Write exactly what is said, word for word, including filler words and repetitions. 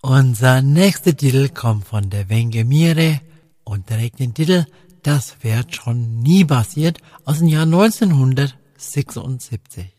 Unser nächster Titel kommt von der Wenge Mire und trägt den Titel Das wäre schon nie passiert aus dem Jahr neunzehnhundertsechsundsiebzig.